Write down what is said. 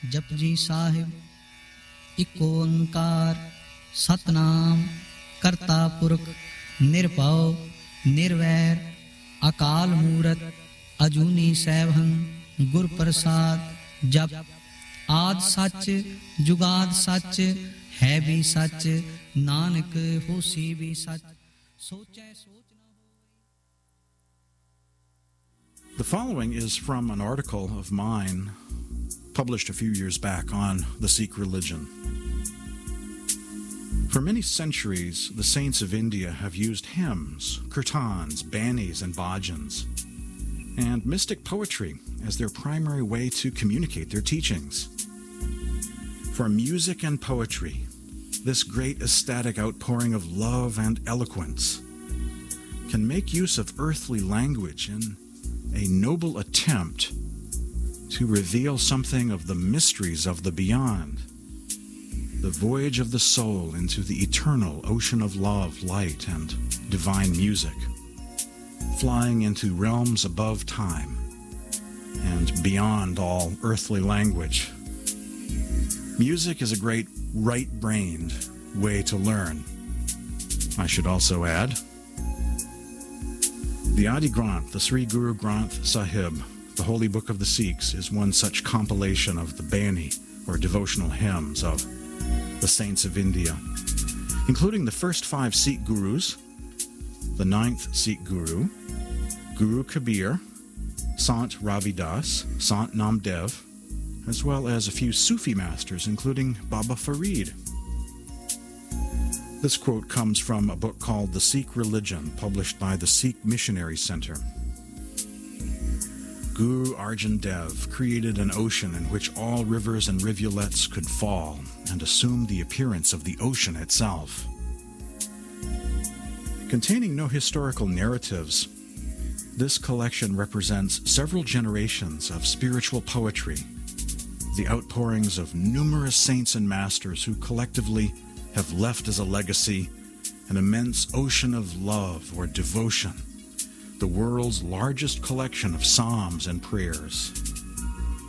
ਜਪਜੀ ਸਾਹਿਬ। ਇੱਕ ਓੰਕਾਰ ਸਤਨਾਮ ਕਰਤਾ ਪੁਰਖ ਨਿਰਭਉ ਨਿਰਵੈਰ ਅਕਾਲ ਮੂਰਤ ਅਜੂਨੀ ਸੈਭੰ ਗੁਰ ਪ੍ਰਸਾਦ। ਜਪ ਆਦ ਸੱਚ ਜੁਗਾਦ ਸੱਚ ਹੈ ਵੀ ਸੱਚ ਨਾਨਕ ਹੋਸੀ ਵੀ ਸੱਚ ਸੋਚੈ ਸੋਚ ਨਾ ਹੋਵੇ। The following is from an article of mine published a few years back on the Sikh religion. For many centuries, the saints of India have used hymns, kirtans, banis, and bhajans, and mystic poetry as their primary way to communicate their teachings. For music and poetry, this great ecstatic outpouring of love and eloquence, can make use of earthly language in a noble attempt to reveal something of the mysteries of the beyond, the voyage of the soul into the eternal ocean of love, light, and divine music, flying into realms above time and beyond all earthly language. Music is a great right-brained way to learn. I should also add, the Adi Granth, the Sri Guru Granth Sahib, the holy book of the Sikhs, is one such compilation of the Bani, or devotional hymns, of the saints of India, including the first 5 Sikh gurus, the 9th Sikh Guru, Guru Kabir, Sant Ravidas, Sant Namdev, as well as a few Sufi masters, including Baba Farid. This quote comes from a book called The Sikh Religion, published by the Sikh Missionary Center. Guru Arjan Dev created an ocean in which all rivers and rivulets could fall and assume the appearance of the ocean itself. Containing no historical narratives, this collection represents several generations of spiritual poetry, the outpourings of numerous saints and masters who collectively have left as a legacy an immense ocean of love or devotion, the world's largest collection of psalms and prayers.